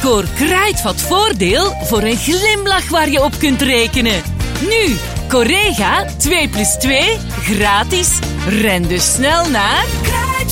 Scoor Kruidvat voordeel voor een glimlach waar je op kunt rekenen. Nu, Correga 2+2 gratis. Ren dus snel naar